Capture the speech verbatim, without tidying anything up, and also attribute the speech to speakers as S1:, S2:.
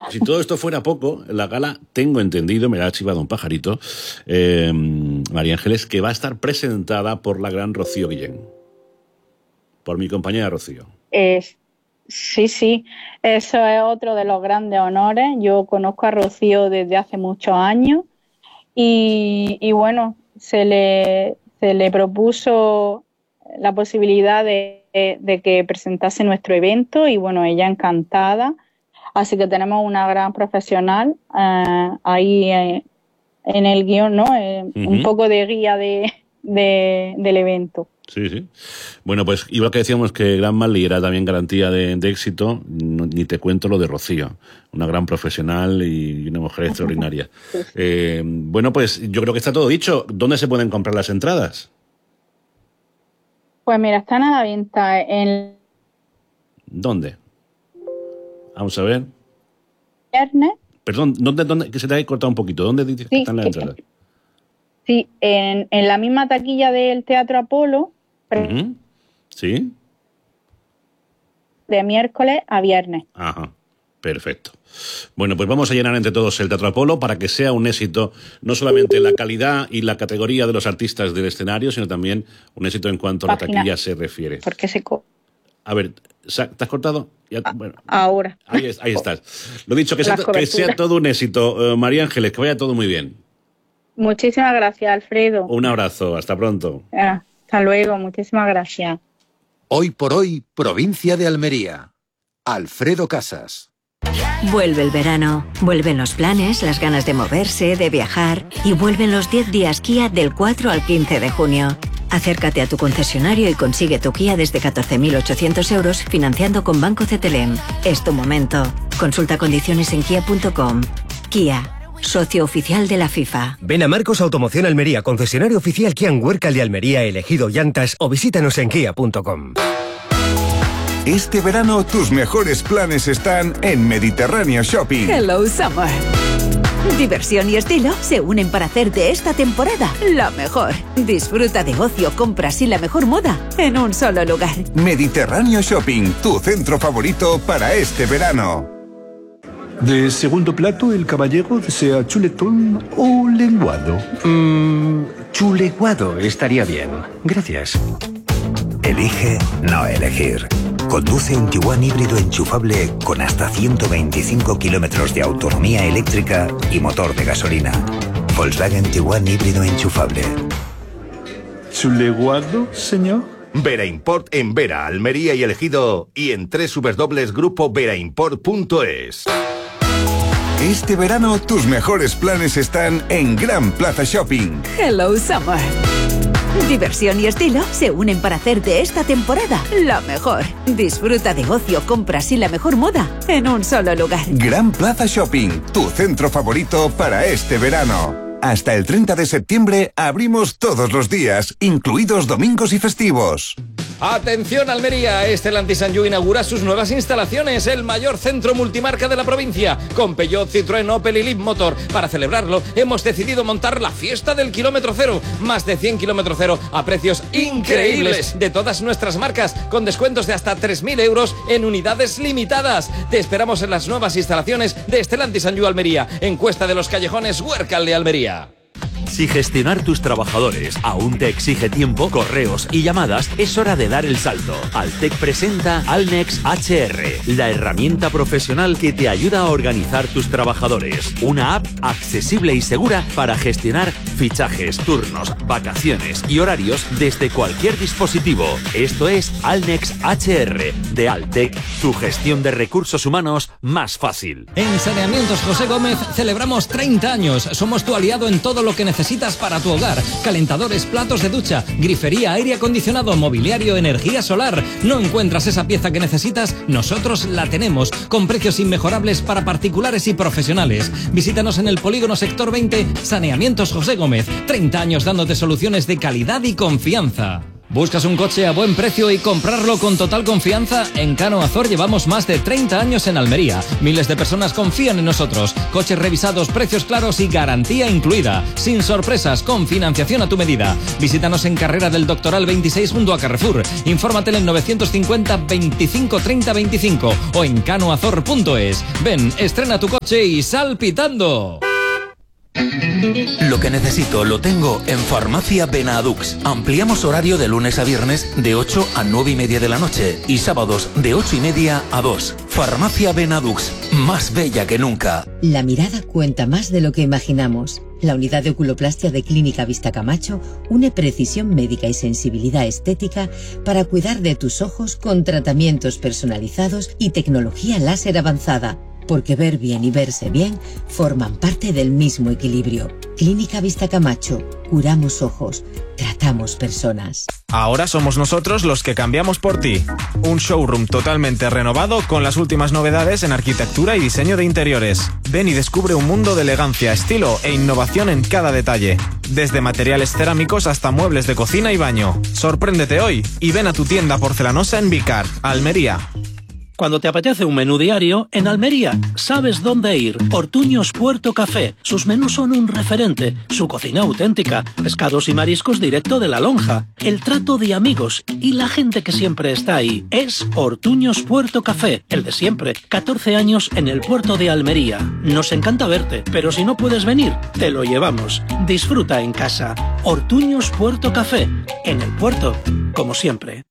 S1: si todo esto fuera poco, la gala, tengo entendido, me la ha chivado un pajarito, eh, María Ángeles, que va a estar presentada por la gran Rocío Guillén. Por mi compañera Rocío.
S2: Eh, sí, sí, eso es otro de los grandes honores. Yo conozco a Rocío desde hace muchos años y, y bueno, se le, se le propuso la posibilidad de, de, de que presentase nuestro evento y bueno, ella encantada. Así que tenemos una gran profesional eh, ahí eh, en el guión, ¿no? Eh, uh-huh. Un poco de guía de, de, del evento.
S1: Sí, sí. Bueno, pues igual que decíamos que Gran Marley era también garantía de, de éxito, no, ni te cuento lo de Rocío, una gran profesional y una mujer extraordinaria. Sí. Eh, bueno, pues yo creo que está todo dicho. ¿Dónde se pueden comprar las entradas?
S2: Pues mira, están a la venta en...
S1: ¿Dónde? Vamos a ver.
S2: Viernes.
S1: Perdón, ¿dónde, dónde, que se te ha cortado un poquito? ¿Dónde dices sí, que están las que, entradas?
S2: Sí, en, en la misma taquilla del Teatro Apolo.
S1: Uh-huh. Sí.
S2: De miércoles a viernes.
S1: Ajá, perfecto. Bueno, pues vamos a llenar entre todos el Teatro Apolo para que sea un éxito, no solamente la calidad y la categoría de los artistas del escenario, sino también un éxito en cuanto a la taquilla se refiere.
S2: ¿Por qué se co-
S1: A ver, ¿te has cortado? Ya, bueno,
S2: ahora.
S1: Ahí, es, ahí estás. Lo dicho, que sea, que sea todo un éxito. Uh, María Ángeles, que vaya todo muy bien.
S2: Muchísimas gracias, Alfredo.
S1: Un abrazo, hasta pronto.
S2: Ah, hasta luego, muchísimas gracias.
S3: Hoy por hoy, provincia de Almería. Alfredo Casas.
S4: Vuelve el verano, vuelven los planes, las ganas de moverse, de viajar y vuelven los diez días Kia del cuatro al quince de junio. Acércate a tu concesionario y consigue tu Kia desde catorce mil ochocientos euros financiando con Banco C T L E M. Es tu momento. Consulta condiciones en kia punto com. Kia, socio oficial de la FIFA.
S5: Ven a Marcos Automoción Almería, concesionario oficial Kia en Huércal de Almería, elegido llantas, o visítanos en kia punto com.
S6: Este verano tus mejores planes están en Mediterráneo Shopping.
S7: Hello Summer. Diversión y estilo se unen para hacer de esta temporada la mejor. Disfruta de ocio, compras y la mejor moda en un solo lugar.
S6: Mediterráneo Shopping, tu centro favorito para este verano.
S8: De segundo plato, el caballero desea chuletón o lenguado.
S9: Mmm, chuleguado estaría bien. Gracias.
S10: Elige no elegir. Conduce un Tiguan híbrido enchufable con hasta ciento veinticinco kilómetros de autonomía eléctrica y motor de gasolina. Volkswagen Tiguan híbrido enchufable.
S8: ¿Chuleguado, señor?
S11: Vera Import en Vera, Almería y El Ejido y en doble u doble u doble u punto grupo vera import punto es.
S6: Este verano tus mejores planes están en Gran Plaza Shopping.
S7: Hello Summer. Diversión y estilo se unen para hacer de esta temporada la mejor. Disfruta de ocio, compras y la mejor moda en un solo lugar.
S6: Gran Plaza Shopping, tu centro favorito para este verano. Hasta el treinta de septiembre abrimos todos los días, incluidos domingos y festivos.
S12: Atención Almería, Stellantis and You inaugura sus nuevas instalaciones, el mayor centro multimarca de la provincia, con Peugeot, Citroën, Opel y Leapmotor. Para celebrarlo, hemos decidido montar la fiesta del kilómetro cero, más de cien kilómetros cero a precios increíbles de todas nuestras marcas, con descuentos de hasta tres mil euros en unidades limitadas. Te esperamos en las nuevas instalaciones de Stellantis and You Almería, en Cuesta de los Callejones, Huércal de Almería.
S13: Si gestionar tus trabajadores aún te exige tiempo, correos y llamadas, es hora de dar el salto. Altec presenta Alnex H R, la herramienta profesional que te ayuda a organizar tus trabajadores. Una app accesible y segura para gestionar fichajes, turnos, vacaciones y horarios desde cualquier dispositivo. Esto es Alnex H R de Altec, tu gestión de recursos humanos más fácil.
S14: En Saneamientos José Gómez celebramos treinta años. Somos tu aliado en todo lo que necesitas. Necesitas para tu hogar, calentadores, platos de ducha, grifería, aire acondicionado, mobiliario, energía solar. ¿No encuentras esa pieza que necesitas? Nosotros la tenemos, con precios inmejorables para particulares y profesionales. Visítanos en el Polígono Sector veinte, Saneamientos José Gómez. treinta años dándote soluciones de calidad y confianza. ¿Buscas un coche a buen precio y comprarlo con total confianza? En Cano Azor llevamos más de treinta años en Almería. Miles de personas confían en nosotros. Coches revisados, precios claros y garantía incluida. Sin sorpresas, con financiación a tu medida. Visítanos en Carrera del Doctoral veintiséis junto a Carrefour. Infórmate en novecientos cincuenta veinticinco treinta veinticinco o en canoazor punto es. Ven, estrena tu coche y sal pitando.
S15: Lo que necesito lo tengo en Farmacia Benadux. Ampliamos horario de lunes a viernes de ocho a nueve y media de la noche y sábados de ocho y media a dos. Farmacia Benadux, más bella que nunca.
S16: La mirada cuenta más de lo que imaginamos. La unidad de oculoplastia de Clínica Vista Camacho une precisión médica y sensibilidad estética para cuidar de tus ojos con tratamientos personalizados y tecnología láser avanzada. Porque ver bien y verse bien forman parte del mismo equilibrio. Clínica Vista Camacho. Curamos ojos. Tratamos personas.
S17: Ahora somos nosotros los que cambiamos por ti. Un showroom totalmente renovado con las últimas novedades en arquitectura y diseño de interiores. Ven y descubre un mundo de elegancia, estilo e innovación en cada detalle. Desde materiales cerámicos hasta muebles de cocina y baño. Sorpréndete hoy y ven a tu tienda porcelanosa en Vicar, Almería.
S18: Cuando te apetece un menú diario, en Almería sabes dónde ir. Ortuños Puerto Café. Sus menús son un referente. Su cocina auténtica. Pescados y mariscos directo de la lonja. El trato de amigos y la gente que siempre está ahí. Es Ortuños Puerto Café. El de siempre. catorce años en el puerto de Almería. Nos encanta verte, pero si no puedes venir, te lo llevamos. Disfruta en casa. Ortuños Puerto Café. En el puerto, como siempre.